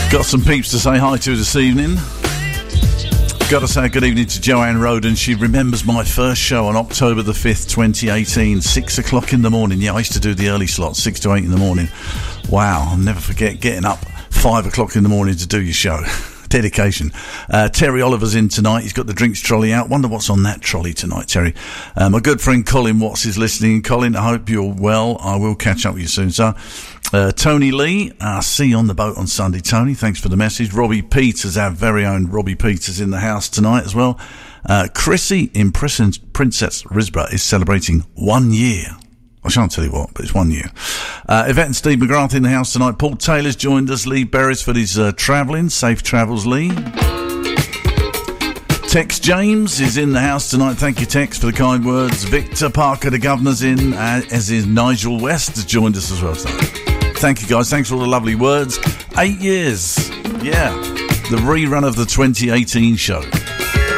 Got some peeps to say hi to this evening. Got to say good evening to Joanne Roden. She remembers my first show on October the 5th, 2018, 6 o'clock in the morning. Yeah, I used to do the early slot, 6 to 8 in the morning. Wow, I'll never forget getting up 5 o'clock in the morning to do your show. Dedication. Terry Oliver's in tonight. He's got the drinks trolley out. Wonder what's on that trolley tonight, Terry. My good friend Colin Watts is listening. Colin, I hope you're well. I will catch up with you soon, sir. Tony Lee, see you on the boat on Sunday, Tony. Thanks for the message. Robbie Peters, our very own Robbie Peters, in the house tonight as well. Chrissy in Princess Risborough is celebrating 1 year. I shan't tell you what, but it's 1 year. Yvette and Steve McGrath in the house tonight. Paul Taylor's joined us. Lee Beresford is travelling. Safe travels, Lee. Tex James is in the house tonight. Thank you, Tex, for the kind words. Victor Parker, the governor's in, as is Nigel West, has joined us as well tonight. Thank you, guys. Thanks for all the lovely words. 8 years. Yeah. The rerun of the 2018 show.